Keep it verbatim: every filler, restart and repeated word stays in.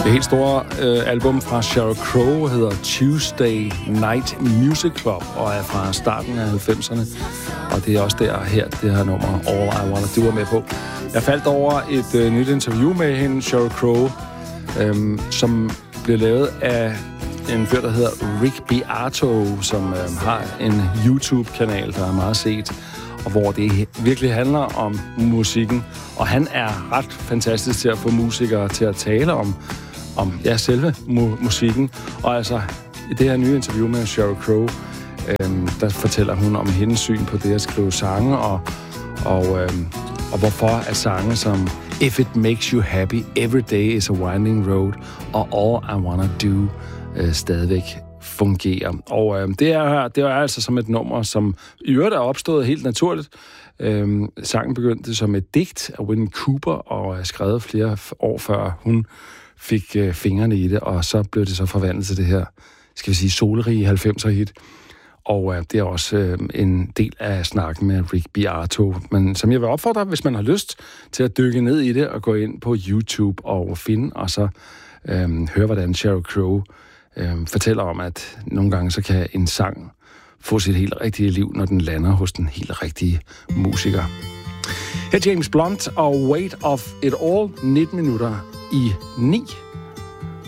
Det helt store øh, album fra Sheryl Crow hedder Tuesday Night Music Club og er fra starten af halvfemserne. Og det er også der her, det her nummer All I Wanna Do er med på. Jeg faldt over et øh, nyt interview med hende, Sheryl Crow, øh, som blev lavet af en fyr, der hedder Rick Beato, som øh, har en YouTube-kanal, der er meget set, og hvor det virkelig handler om musikken. Og han er ret fantastisk til at få musikere til at tale om, om ja, selve mu- musikken. Og altså, i det her nye interview med Sheryl Crow, øhm, der fortæller hun om hendes syn på det at skrive sange, og, og, øhm, og hvorfor at sange som If It Makes You Happy, Every Day Is a Winding Road, og All I Wanna Do øh, stadigvæk fungerer. Og øh, det, er, det er altså som et nummer, som i øvrigt er opstået helt naturligt. Øhm, sangen begyndte som et digt af Winnie Cooper, og er skrevet flere år før hun fik øh, fingrene i det, og så blev det så forvandlet til det her, skal vi sige, solrige halvfemser-hit. Og øh, det er også øh, en del af snakken med Rick Beato. Men som jeg vil opfordre, hvis man har lyst til at dykke ned i det, og gå ind på YouTube og finde, og så øh, høre, hvordan Sheryl Crow øh, fortæller om, at nogle gange så kan en sang få sit helt rigtige liv, når den lander hos den helt rigtige musiker. Her James Blunt og Weight of It All, nitten minutter i ni.